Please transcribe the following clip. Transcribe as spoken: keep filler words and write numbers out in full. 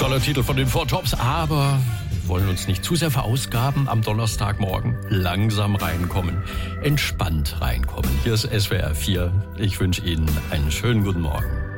toller Titel von den Four Tops, aber wir wollen uns nicht zu sehr verausgaben am Donnerstagmorgen. Langsam reinkommen, entspannt reinkommen. Hier ist S W R vier. Ich wünsche Ihnen einen schönen guten Morgen.